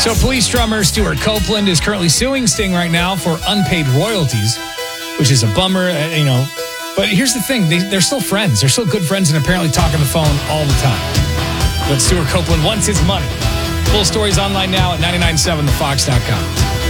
So police drummer Stuart Copeland is currently suing Sting right now for unpaid royalties, which is a bummer, But here's the thing. They're still friends. They're still good friends and apparently talk on the phone all the time. But Stuart Copeland wants his money. Full stories online now at 997thefox.com.